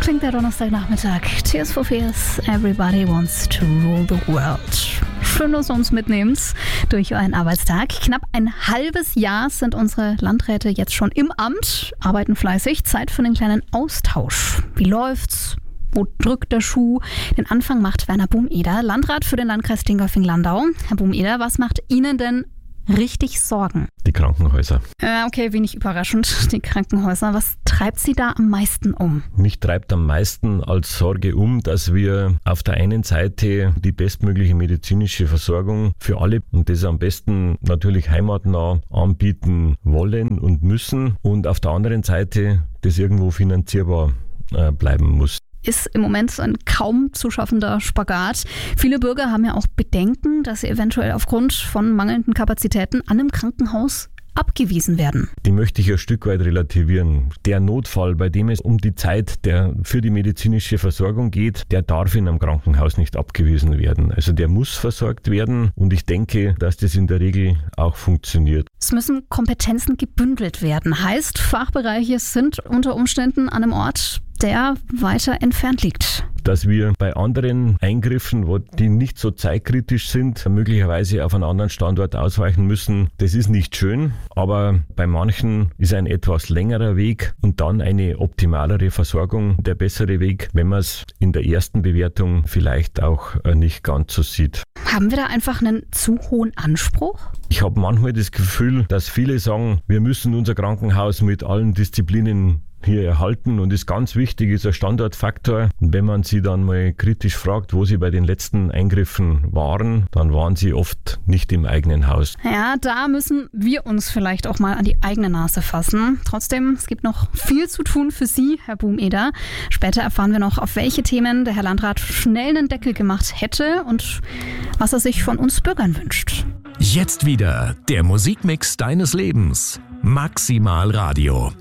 klingt der Donnerstagnachmittag. Tears for Fears, Everybody Wants to Rule the World. Schön, dass ihr uns mitnehmt durch euren Arbeitstag. Knapp ein halbes Jahr sind unsere Landräte jetzt schon im Amt, arbeiten fleißig. Zeit für einen kleinen Austausch. Wie läuft's? Wo drückt der Schuh? Den Anfang macht Werner Bumeder, Landrat für den Landkreis Dingolfing-Landau. Herr Bumeder, was macht Ihnen denn richtig Sorgen? Die Krankenhäuser. Okay, wenig überraschend, die Krankenhäuser. Was treibt Sie da am meisten um? Mich treibt am meisten als Sorge um, dass wir auf der einen Seite die bestmögliche medizinische Versorgung für alle und das am besten natürlich heimatnah anbieten wollen und müssen und auf der anderen Seite das irgendwo finanzierbar bleiben muss. Ist im Moment ein kaum zu schaffender Spagat. Viele Bürger haben ja auch Bedenken, dass sie eventuell aufgrund von mangelnden Kapazitäten an einem Krankenhaus abgewiesen werden. Die möchte ich ein Stück weit relativieren. Der Notfall, bei dem es um die Zeit für die medizinische Versorgung geht, der darf in einem Krankenhaus nicht abgewiesen werden. Also der muss versorgt werden und ich denke, dass das in der Regel auch funktioniert. Es müssen Kompetenzen gebündelt werden. Heißt, Fachbereiche sind unter Umständen an einem Ort, der weiter entfernt liegt. Dass wir bei anderen Eingriffen, die nicht so zeitkritisch sind, möglicherweise auf einen anderen Standort ausweichen müssen, das ist nicht schön, aber bei manchen ist ein etwas längerer Weg und dann eine optimalere Versorgung der bessere Weg, wenn man es in der ersten Bewertung vielleicht auch nicht ganz so sieht. Haben wir da einfach einen zu hohen Anspruch? Ich habe manchmal das Gefühl, dass viele sagen, wir müssen unser Krankenhaus mit allen Disziplinen hier erhalten und ist ganz wichtig, ist ein Standortfaktor. Und wenn man sie dann mal kritisch fragt, wo sie bei den letzten Eingriffen waren, dann waren sie oft nicht im eigenen Haus. Ja, da müssen wir uns vielleicht auch mal an die eigene Nase fassen. Trotzdem, es gibt noch viel zu tun für Sie, Herr Bumeder. Später erfahren wir noch, auf welche Themen der Herr Landrat schnell einen Deckel gemacht hätte und was er sich von uns Bürgern wünscht. Jetzt wieder der Musikmix deines Lebens. Maximal Radio.